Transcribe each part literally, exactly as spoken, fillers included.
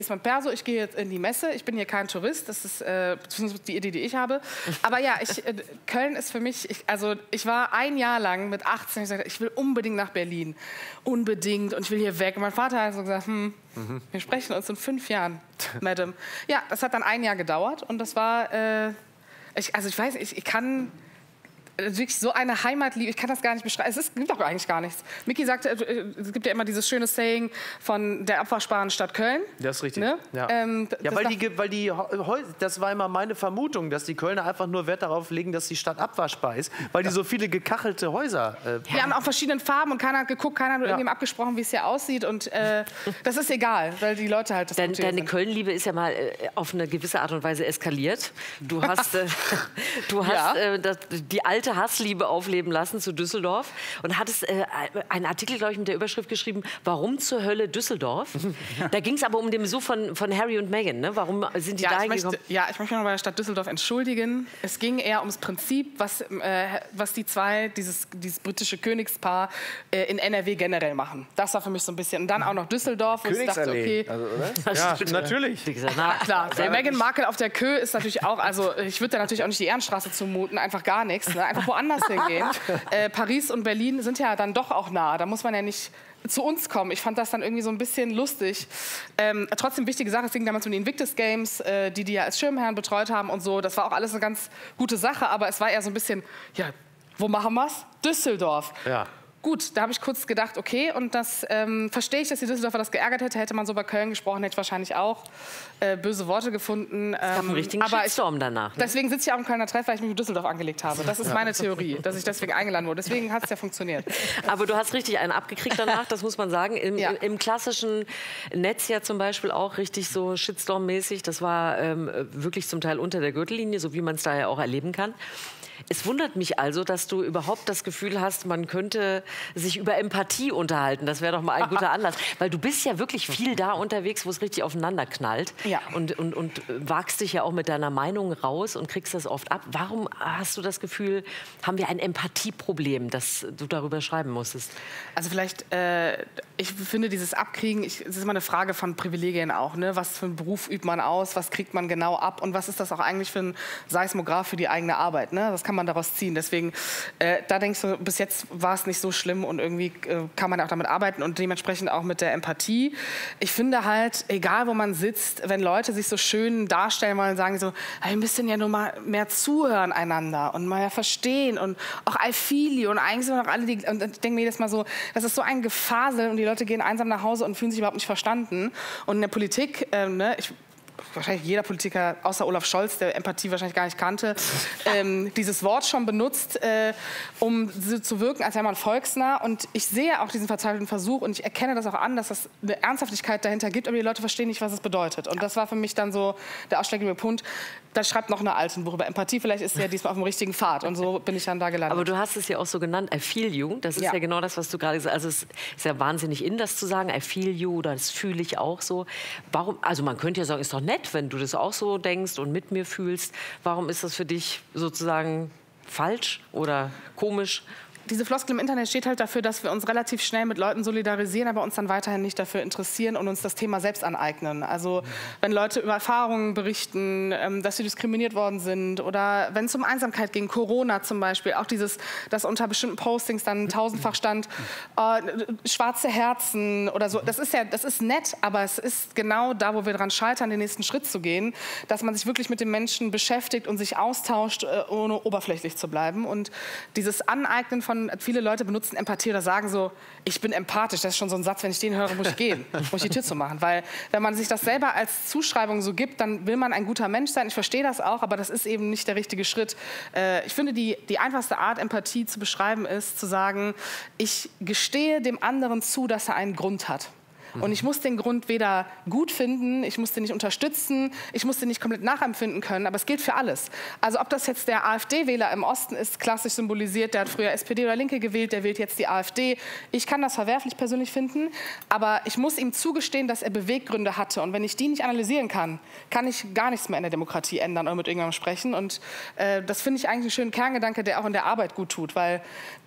ist mein Perso, ich gehe jetzt in die Messe, ich bin hier kein Tourist, das ist äh, die Idee, die ich habe. Aber ja, ich, äh, Köln ist für mich, ich, also ich war ein Jahr lang mit achtzehn, ich sagte, ich will unbedingt nach Berlin, unbedingt und ich will hier weg. Und mein Vater hat so gesagt, hm, mhm. wir sprechen uns in fünf Jahren, Madam. Ja, das hat dann ein Jahr gedauert und das war, äh, ich, also ich weiß, ich, ich kann... wirklich so eine Heimatliebe, ich kann das gar nicht beschreiben. Es ist, gibt doch eigentlich gar nichts. Miki sagte, es gibt ja immer dieses schöne Saying von der abwaschbaren Stadt Köln. Das ist richtig. Ne? Ja, ähm, ja weil, die, weil die Häuser, das war immer meine Vermutung, dass die Kölner einfach nur Wert darauf legen, dass die Stadt abwaschbar ist, weil die so viele gekachelte Häuser äh, ja, und auch verschiedenen Farben und keiner hat geguckt, keiner hat ja. irgendjemand abgesprochen, wie es hier aussieht und äh, das ist egal, weil die Leute halt das Dein, Deine sind. Köln-Liebe ist ja mal äh, auf eine gewisse Art und Weise eskaliert. Du hast, äh, du hast Ja. äh, das, die alte Hassliebe aufleben lassen zu Düsseldorf und hattest äh, einen Artikel, glaube ich, mit der Überschrift geschrieben, warum zur Hölle Düsseldorf? Da ging es aber um den Besuch von, von Harry und Meghan. Ne? Warum sind die Ja, da ich hingekommen? möchte, ja, ich möchte mich noch bei der Stadt Düsseldorf entschuldigen. Es ging eher ums Prinzip, was, äh, was die zwei, dieses, dieses britische Königspaar, äh, in N R W generell machen. Das war für mich so ein bisschen. Und dann auch noch Düsseldorf, wo ich dachte, okay. Also, oder? Ja, natürlich. Na klar, der Meghan Markle auf der Kö ist natürlich auch, also ich würde da natürlich auch nicht die Ehrenstraße zumuten, einfach gar nichts, ne? Einfach woanders hingehen. Äh, Paris und Berlin sind ja dann doch auch nah, da muss man ja nicht zu uns kommen. Ich fand das dann irgendwie so ein bisschen lustig. Ähm, trotzdem wichtige Sache, es ging damals um die Invictus Games, äh, die die ja als Schirmherren betreut haben und so. Das war auch alles eine ganz gute Sache, aber es war eher so ein bisschen, ja, wo machen wir's? Düsseldorf. Ja. Gut, da habe ich kurz gedacht, okay, und das ähm, verstehe ich, dass die Düsseldorfer das geärgert hätte. Hätte man so bei Köln gesprochen, hätte ich wahrscheinlich auch äh, böse Worte gefunden. Ähm, Es gab einen richtigen aber Shitstorm ich, danach. Ne? Deswegen sitze ich auch im Kölner Treff, weil ich mich mit Düsseldorf angelegt habe. Das ist meine Theorie, dass ich deswegen eingeladen wurde. Deswegen hat es ja funktioniert. Aber du hast richtig einen abgekriegt danach, das muss man sagen. Im, Ja. im klassischen Netz ja zum Beispiel auch richtig so Shitstorm-mäßig. Das war ähm, wirklich zum Teil unter der Gürtellinie, so wie man es da ja auch erleben kann. Es wundert mich also, dass du überhaupt das Gefühl hast, man könnte sich über Empathie unterhalten. Das wäre doch mal ein guter Anlass. Weil du bist ja wirklich viel da unterwegs, wo es richtig aufeinander knallt. Ja. Und, und, und wagst dich ja auch mit deiner Meinung raus und kriegst das oft ab. Warum hast du das Gefühl, haben wir ein Empathieproblem, das du darüber schreiben musstest? Also vielleicht, äh, ich finde dieses Abkriegen, ich, es ist immer eine Frage von Privilegien auch. Ne? Was für einen Beruf übt man aus, was kriegt man genau ab und was ist das auch eigentlich für ein Seismograph für die eigene Arbeit? Ne? Das kann man daraus ziehen. Deswegen, äh, da denke ich so, bis jetzt war es nicht so schlimm und irgendwie äh, kann man auch damit arbeiten und dementsprechend auch mit der Empathie. Ich finde halt, egal wo man sitzt, wenn Leute sich so schön darstellen wollen und sagen so, hey, wir müssen ja nur mal mehr zuhören einander und mal verstehen und auch I feel you und eigentlich sind auch alle die, und ich denke mir jedes Mal so, das ist so ein Gefasel und die Leute gehen einsam nach Hause und fühlen sich überhaupt nicht verstanden. Und in der Politik, ähm, ne, ich wahrscheinlich jeder Politiker, außer Olaf Scholz, der Empathie wahrscheinlich gar nicht kannte, ähm, dieses Wort schon benutzt, äh, um so zu wirken, als wäre man volksnah. Und ich sehe auch diesen verzweifelten Versuch und ich erkenne das auch an, dass es eine Ernsthaftigkeit dahinter gibt, aber die Leute verstehen nicht, was es bedeutet. Und das war für mich dann so der ausschlaggebende Punkt. Da schreibt noch eine alte ein Buch über Empathie, vielleicht ist sie ja diesmal auf dem richtigen Pfad. Und so bin ich dann da gelandet. Aber du hast es ja auch so genannt, I feel you. Das ist ja, Ja genau das, was du gerade gesagt hast. Also es ist ja wahnsinnig in, das zu sagen, I feel you, oder das fühle ich auch so. Warum, also man könnte ja sagen, ist doch nett, wenn du das auch so denkst und mit mir fühlst. Warum ist das für dich sozusagen falsch oder komisch? Diese Floskel im Internet steht halt dafür, dass wir uns relativ schnell mit Leuten solidarisieren, aber uns dann weiterhin nicht dafür interessieren und uns das Thema selbst aneignen. Also wenn Leute über Erfahrungen berichten, ähm, dass sie diskriminiert worden sind oder wenn es um Einsamkeit ging, Corona zum Beispiel, auch dieses, dass unter bestimmten Postings dann tausendfach stand, äh, schwarze Herzen oder so. Das ist ja, das ist nett, aber es ist genau da, wo wir dran scheitern, den nächsten Schritt zu gehen, dass man sich wirklich mit den Menschen beschäftigt und sich austauscht, äh, ohne oberflächlich zu bleiben. Und dieses Aneignen von viele Leute benutzen Empathie oder sagen so, ich bin empathisch. Das ist schon so ein Satz, wenn ich den höre, muss ich gehen, muss ich die Tür zu machen. Weil wenn man sich das selber als Zuschreibung so gibt, dann will man ein guter Mensch sein. Ich verstehe das auch, aber das ist eben nicht der richtige Schritt. Äh, ich finde, die, die einfachste Art, Empathie zu beschreiben, ist zu sagen, ich gestehe dem anderen zu, dass er einen Grund hat. Und ich muss den Grund weder gut finden, ich muss den nicht unterstützen, ich muss den nicht komplett nachempfinden können, aber es gilt für alles. Also ob das jetzt der AfD-Wähler im Osten ist, klassisch symbolisiert, der hat früher S P D oder Linke gewählt, der wählt jetzt die AfD. Ich kann das verwerflich persönlich finden, aber ich muss ihm zugestehen, dass er Beweggründe hatte. Und wenn ich die nicht analysieren kann, kann ich gar nichts mehr in der Demokratie ändern oder mit irgendjemandem sprechen. Und äh, das finde ich eigentlich einen schönen Kerngedanke, der auch in der Arbeit gut tut, weil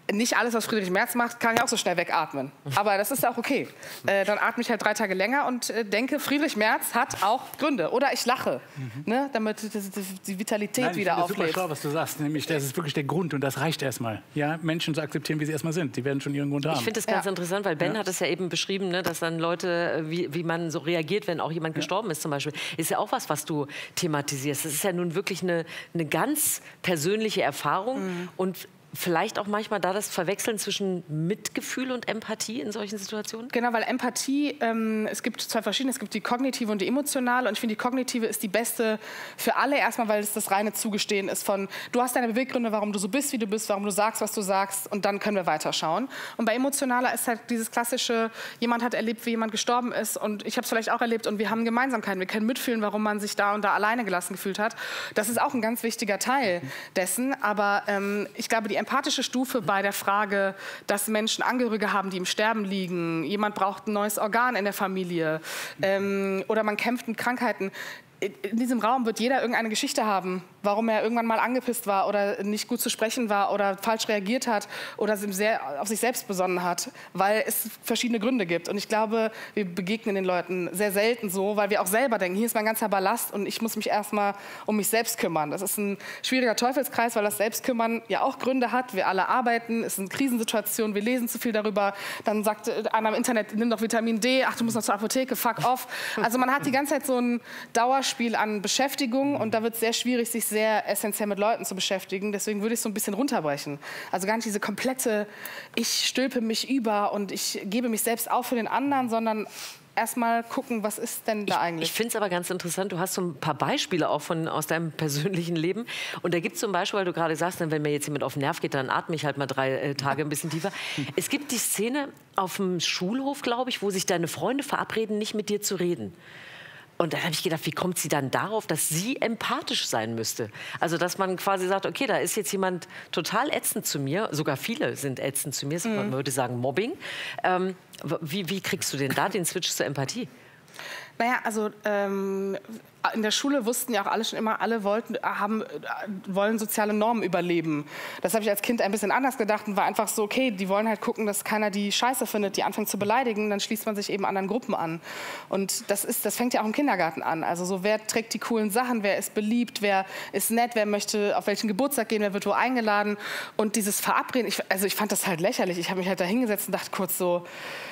nicht alles, was Friedrich Merz macht, kann ich auch so schnell wegatmen. Aber das ist auch okay. Äh, dann atme ich halt drei Tage länger und äh, denke, Friedrich Merz hat auch Gründe. Oder ich lache, mhm. ne, damit die, die, die Vitalität Nein, wieder auflebt. auflebt. Das ist super schlau, was du sagst. Nämlich, das ist wirklich der Grund und das reicht erstmal. Ja, Menschen zu akzeptieren, wie sie erstmal sind. Die werden schon ihren Grund haben. Ich finde das ganz ja. interessant, weil Ben ja. hat es ja eben beschrieben, ne, dass dann Leute, wie, wie man so reagiert, wenn auch jemand ja. gestorben ist zum Beispiel. Ist ja auch was, was du thematisierst. Das ist ja nun wirklich eine, eine ganz persönliche Erfahrung mhm. und vielleicht auch manchmal da das Verwechseln zwischen Mitgefühl und Empathie in solchen Situationen? Genau, weil Empathie, ähm, es gibt zwei verschiedene, es gibt die kognitive und die emotionale. Und ich finde, die kognitive ist die beste für alle. Erstmal, weil es das reine Zugestehen ist von, du hast deine Beweggründe, warum du so bist, wie du bist, warum du sagst, was du sagst. Und dann können wir weiterschauen. Und bei emotionaler ist halt dieses klassische, jemand hat erlebt, wie jemand gestorben ist. Und ich habe es vielleicht auch erlebt. Und wir haben Gemeinsamkeiten. Wir können mitfühlen, warum man sich da und da alleine gelassen gefühlt hat. Das ist auch ein ganz wichtiger Teil dessen. Aber ähm, ich glaube, die empathische Stufe bei der Frage, dass Menschen Angehörige haben, die im Sterben liegen, jemand braucht ein neues Organ in der Familie ähm, oder man kämpft mit Krankheiten. In diesem Raum wird jeder irgendeine Geschichte haben, warum er irgendwann mal angepisst war oder nicht gut zu sprechen war oder falsch reagiert hat oder sehr auf sich selbst besonnen hat, weil es verschiedene Gründe gibt. Und ich glaube, wir begegnen den Leuten sehr selten so, weil wir auch selber denken, hier ist mein ganzer Ballast und ich muss mich erstmal um mich selbst kümmern. Das ist ein schwieriger Teufelskreis, weil das Selbstkümmern ja auch Gründe hat. Wir alle arbeiten, es ist eine Krisensituation, wir lesen zu viel darüber. Dann sagt einer im Internet, nimm doch Vitamin D, ach, du musst noch zur Apotheke, fuck off. Also man hat die ganze Zeit so ein Dauerspiel an Beschäftigung und da wird es sehr schwierig, sich sehr essentiell mit Leuten zu beschäftigen. Deswegen würde ich es so ein bisschen runterbrechen. Also gar nicht diese komplette, ich stülpe mich über und ich gebe mich selbst auf für den anderen, sondern erstmal gucken, was ist denn da eigentlich? Ich, ich finde es aber ganz interessant, du hast so ein paar Beispiele auch von, aus deinem persönlichen Leben. Und da gibt es zum Beispiel, weil du gerade sagst, wenn mir jetzt jemand auf den Nerv geht, dann atme ich halt mal drei äh, Tage ein bisschen tiefer. Es gibt die Szene auf dem Schulhof, glaube ich, wo sich deine Freunde verabreden, nicht mit dir zu reden. Und dann habe ich gedacht, wie kommt sie dann darauf, dass sie empathisch sein müsste? Also, dass man quasi sagt, okay, da ist jetzt jemand total ätzend zu mir, sogar viele sind ätzend zu mir, mhm. man würde sagen Mobbing. Ähm, wie, wie kriegst du denn da den Switch zur Empathie? Naja, also ähm, in der Schule wussten ja auch alle schon immer, alle wollten, haben, wollen soziale Normen überleben. Das habe ich als Kind ein bisschen anders gedacht und war einfach so, okay, die wollen halt gucken, dass keiner die Scheiße findet, die anfängt zu beleidigen, dann schließt man sich eben anderen Gruppen an. Und das, ist, das fängt ja auch im Kindergarten an. Also so, wer trägt die coolen Sachen, wer ist beliebt, wer ist nett, wer möchte auf welchen Geburtstag gehen, wer wird wo eingeladen. Und dieses Verabreden, ich, also ich fand das halt lächerlich. Ich habe mich halt da hingesetzt und dachte kurz so,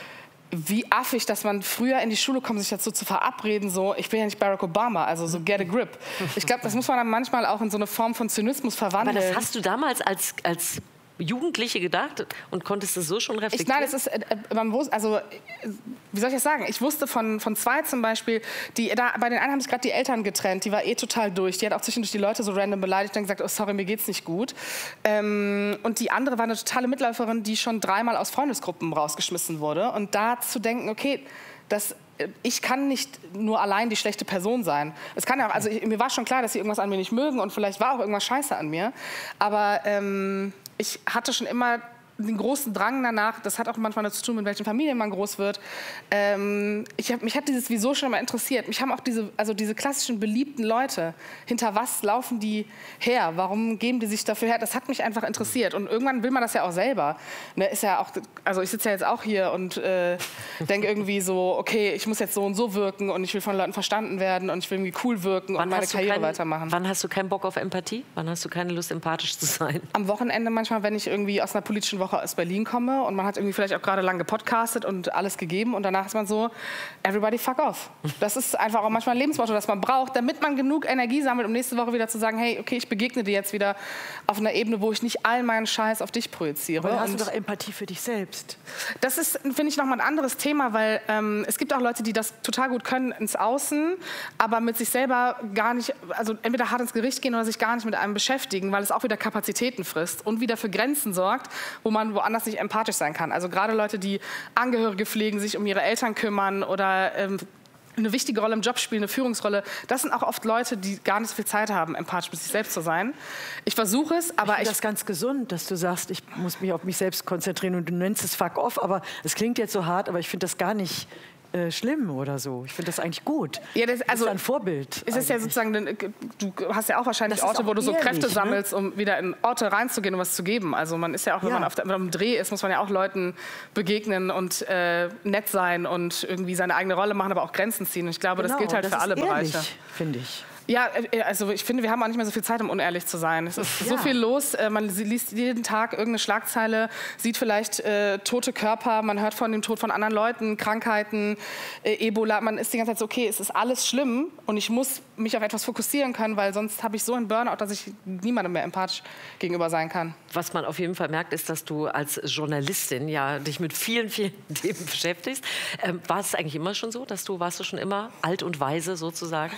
wie affig, dass man früher in die Schule kommt, sich dazu zu verabreden, so, ich bin ja nicht Barack Obama, also so get a grip. Ich glaube, das muss man dann manchmal auch in so eine Form von Zynismus verwandeln. Aber das hast du damals als, als Jugendliche gedacht und konntest das so schon reflektieren? Ich, nein, es ist, äh, man wusste, also, wie soll ich das sagen? Ich wusste von, von zwei zum Beispiel, die, da, bei den einen haben sich gerade die Eltern getrennt, die war eh total durch. Die hat auch zwischendurch die Leute so random beleidigt und gesagt, oh sorry, mir geht's nicht gut. Ähm, und die andere war eine totale Mitläuferin, die schon dreimal aus Freundesgruppen rausgeschmissen wurde. Und da zu denken, okay, das... Ich kann nicht nur allein die schlechte Person sein. Es kann ja auch, also ich, mir war schon klar, dass sie irgendwas an mir nicht mögen und vielleicht war auch irgendwas scheiße an mir. Aber ähm, ich hatte schon immer den großen Drang danach, das hat auch manchmal zu tun, mit welchen Familien man groß wird. Ähm, ich hab, mich hat dieses Wieso schon immer interessiert. Mich haben auch diese, also diese klassischen beliebten Leute, hinter was laufen die her? Warum geben die sich dafür her? Das hat mich einfach interessiert. Und irgendwann will man das ja auch selber. Ne, ist ja auch, also ich sitze ja jetzt auch hier und äh, denke irgendwie so, okay, ich muss jetzt so und so wirken und ich will von Leuten verstanden werden und ich will irgendwie cool wirken wann und meine Karriere kein, weitermachen. Wann hast du keinen Bock auf Empathie? Wann hast du keine Lust, empathisch zu sein? Am Wochenende manchmal, wenn ich irgendwie aus einer politischen Woche aus Berlin komme und man hat irgendwie vielleicht auch gerade lang gepodcastet und alles gegeben und danach ist man so, everybody fuck off. Das ist einfach auch manchmal ein Lebensmotto, das man braucht, damit man genug Energie sammelt, um nächste Woche wieder zu sagen, hey, okay, ich begegne dir jetzt wieder auf einer Ebene, wo ich nicht all meinen Scheiß auf dich projiziere. Aber hast du doch Empathie für dich selbst. Das ist, finde ich, nochmal ein anderes Thema, weil ähm, es gibt auch Leute, die das total gut können ins Außen, aber mit sich selber gar nicht, also entweder hart ins Gericht gehen oder sich gar nicht mit einem beschäftigen, weil es auch wieder Kapazitäten frisst und wieder für Grenzen sorgt, wo man woanders nicht empathisch sein kann. Also gerade Leute, die Angehörige pflegen, sich um ihre Eltern kümmern oder ähm, eine wichtige Rolle im Job spielen, eine Führungsrolle, das sind auch oft Leute, die gar nicht so viel Zeit haben, empathisch mit sich selbst zu sein. Ich versuche es, aber ich finde ich... das ganz gesund, dass du sagst, ich muss mich auf mich selbst konzentrieren und du nennst es fuck off, aber es klingt jetzt so hart, aber ich finde das gar nicht äh, schlimm oder so. Ich finde das eigentlich gut. Ja, das, also, das ist ein Vorbild. Es ist ja sozusagen, du hast ja auch wahrscheinlich Das ist Orte, auch wo du so ehrlich, Kräfte ne? sammelst, um wieder in Orte reinzugehen und was zu geben. Also man ist ja auch, wenn Ja. man auf der, am Dreh ist, muss man ja auch Leuten begegnen und äh, nett sein und irgendwie seine eigene Rolle machen, aber auch Grenzen ziehen. Und ich glaube, das Genau, gilt halt das für alle ist ehrlich, Bereiche. finde ich. Ja, äh, also ich finde, wir haben auch nicht mehr so viel Zeit, um unehrlich zu sein. Es ist so Ja. viel los. Äh, man liest jeden Tag irgendeine Schlagzeile, sieht vielleicht äh, tote Körper, man hört von dem Tod von anderen Leuten, Krankheiten, äh, Ebola. Man ist die ganze Zeit so, okay, es ist alles schlimm und ich muss mich auf etwas fokussieren können, weil sonst habe ich so einen Burnout, dass ich niemandem mehr empathisch gegenüber sein kann. Was man auf jeden Fall merkt, ist, dass du als Journalistin ja dich mit vielen, vielen Themen beschäftigst. Ähm, war es eigentlich immer schon so, dass du, warst du schon immer alt und weise sozusagen?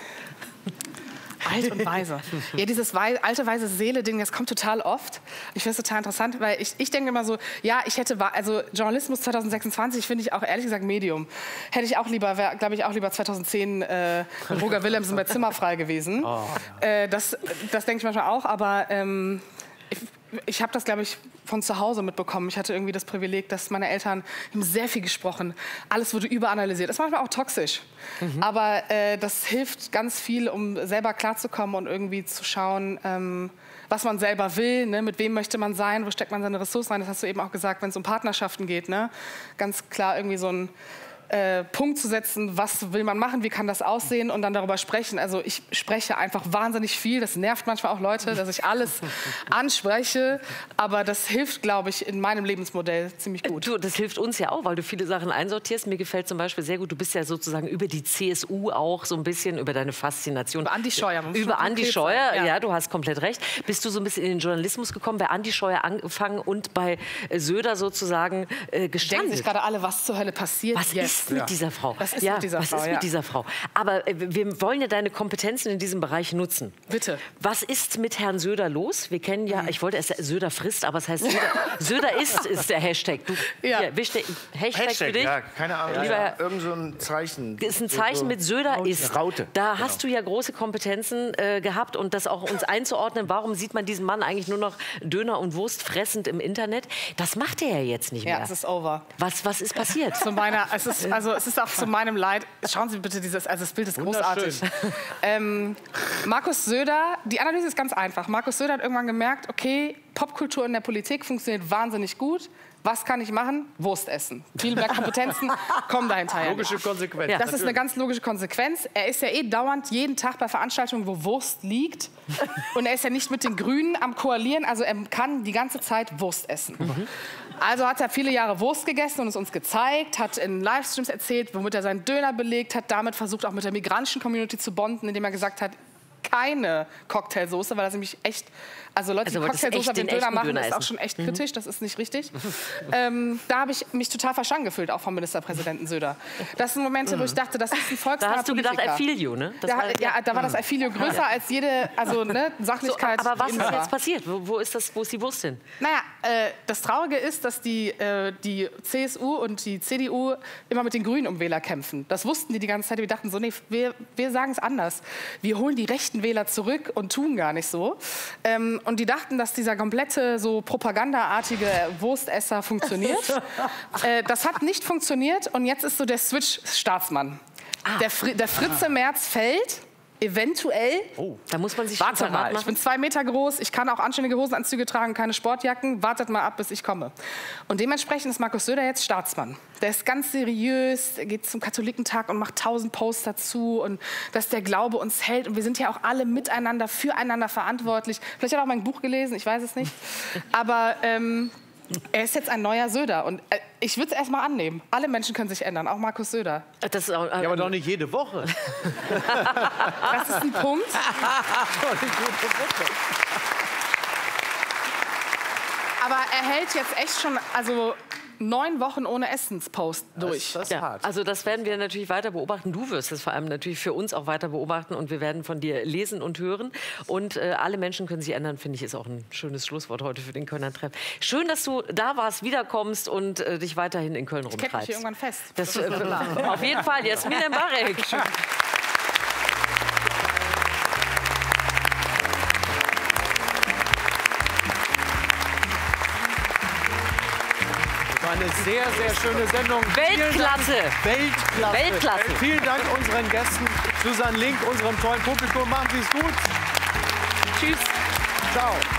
Alt und weise. Ja, dieses wei alte, weise Seele-Ding, das kommt total oft. Ich finde es total interessant, weil ich, ich denke immer so, ja, ich hätte, also Journalismus zwanzig sechsundzwanzig finde ich auch ehrlich gesagt Medium. Hätte ich auch lieber, wäre, glaube ich, auch lieber zweitauszehn äh, Roger Willemsen bei Zimmerfrei gewesen. Oh, ja. äh, das das denke ich manchmal auch, aber ähm, ich, ich habe das, glaube ich, von zu Hause mitbekommen. Ich hatte irgendwie das Privileg, dass meine Eltern haben sehr viel gesprochen. Alles wurde überanalysiert. Das ist manchmal auch toxisch. Mhm. Aber äh, das hilft ganz viel, um selber klarzukommen und irgendwie zu schauen, ähm, was man selber will, ne? Mit wem möchte man sein, wo steckt man seine Ressourcen rein. Das hast du eben auch gesagt, wenn es um Partnerschaften geht. Ne? Ganz klar irgendwie so ein Äh, Punkt zu setzen, was will man machen, wie kann das aussehen und dann darüber sprechen. Also ich spreche einfach wahnsinnig viel, das nervt manchmal auch Leute, dass ich alles anspreche, aber das hilft, glaube ich, in meinem Lebensmodell ziemlich gut. Du, das hilft uns ja auch, weil du viele Sachen einsortierst. Mir gefällt zum Beispiel sehr gut, du bist ja sozusagen über die C S U auch so ein bisschen, über deine Faszination. Über Andi Scheuer. Über Andi Scheuer, ja. ja, du hast komplett recht. Bist du so ein bisschen in den Journalismus gekommen, bei Andi Scheuer angefangen und bei Söder sozusagen äh, gestanden? Denken sich gerade alle, was zur Hölle passiert Was jetzt? ist mit ja. dieser Frau? Was ist ja, mit dieser was Frau? ist ja. mit dieser Frau? Aber äh, wir wollen ja deine Kompetenzen in diesem Bereich nutzen. Bitte. Was ist mit Herrn Söder los? Wir kennen ja, ich wollte erst Söder frisst, aber es heißt Söder, Söder isst, ist der Hashtag. Du, ja. Ja, Hashtag, Hashtag, Hashtag für dich. Ja, keine Ahnung. Lieber, ja, irgend so ein Zeichen. Ist ein Zeichen so mit Söder Raute. isst. Raute. Da genau. hast du ja große Kompetenzen äh, gehabt und das auch uns einzuordnen. Warum sieht man diesen Mann eigentlich nur noch Döner und Wurst fressend im Internet? Das macht er ja jetzt nicht mehr. Ja, es ist over. Was, was ist passiert? Zu meiner, es ist, also es ist auch zu meinem Leid. Schauen Sie bitte dieses, also das Bild ist großartig. Ähm, Markus Söder, die Analyse ist ganz einfach. Markus Söder hat irgendwann gemerkt, okay, Popkultur in der Politik funktioniert wahnsinnig gut. Was kann ich machen? Wurst essen. Viel mehr Kompetenzen kommen dahinter. Logische Konsequenz. Ja. Das ist eine ganz logische Konsequenz. Er ist ja eh dauernd jeden Tag bei Veranstaltungen, wo Wurst liegt. Und er ist ja nicht mit den Grünen am Koalieren. Also er kann die ganze Zeit Wurst essen. Mhm. Also hat er viele Jahre Wurst gegessen und es uns gezeigt, hat in Livestreams erzählt, womit er seinen Döner belegt hat. Damit versucht auch mit der migrantischen Community zu bonden, indem er gesagt hat, keine Cocktailsoße, weil das nämlich echt, also Leute, Also die wolltest Cocktailsoße echt mit den Döner echten machen, Döner ist auch essen. schon echt kritisch, das ist nicht richtig. ähm, da habe ich mich total verstanden gefühlt, auch vom Ministerpräsidenten Söder. Das sind Momente, wo ich dachte, das ist ein Da volksnaher hast du gedacht, Politiker. I feel you, ne? Das Da, war- ja, da war das I feel you größer als jede, also ne, So, Sachlichkeit. aber was ist immer war. jetzt passiert? Wo, wo, ist das, wo ist die Wurst hin? Naja, äh, das Traurige ist, dass die, äh, die C S U und die C D U immer mit den Grünen um Wähler kämpfen. Das wussten die die ganze Zeit. Wir dachten so, nee, wir, wir sagen es anders. Wir holen die rechten Wähler zurück und tun gar nicht so. Ähm, und die dachten, dass dieser komplette so propagandaartige Wurstesser funktioniert. äh, das hat nicht funktioniert und jetzt ist so der Switch Staatsmann. Ah. Der, Fri der Fritze Merz fällt. Eventuell. Oh, da muss man sich schon Warte parat mal, ich machen. bin zwei Meter groß, ich kann auch anständige Hosenanzüge tragen, keine Sportjacken. Wartet mal ab, bis ich komme. Und dementsprechend ist Markus Söder jetzt Staatsmann. Der ist ganz seriös, er geht zum Katholikentag und macht tausend Posts dazu und dass der Glaube uns hält. Und wir sind ja auch alle miteinander, füreinander verantwortlich. Vielleicht hat er auch mein Buch gelesen, ich weiß es nicht. Aber ähm, er ist jetzt ein neuer Söder und äh, ich würde es erst mal annehmen. Alle Menschen können sich ändern, auch Markus Söder. Das ist auch, äh, Ja, aber doch nicht jede Woche. Das ist ein Punkt. Aber er hält jetzt echt schon, also neun Wochen ohne Essenspost durch. Das ist Ja, hart. also das werden wir natürlich weiter beobachten. Du wirst es vor allem natürlich für uns auch weiter beobachten und wir werden von dir lesen und hören. Und äh, alle Menschen können sich ändern, finde ich, ist auch ein schönes Schlusswort heute für den Kölner Treff. Schön, dass du da warst, wiederkommst und äh, dich weiterhin in Köln Ich kette mich hier rumtreibst. irgendwann fest. Das, äh, auf jeden Fall, Jasmin Mbarek. eine sehr, sehr schöne Sendung. Weltklasse. Weltklasse. Weltklasse. Vielen Dank unseren Gästen, Susanne Link, unserem tollen Publikum. Machen Sie es gut. Tschüss. Ciao.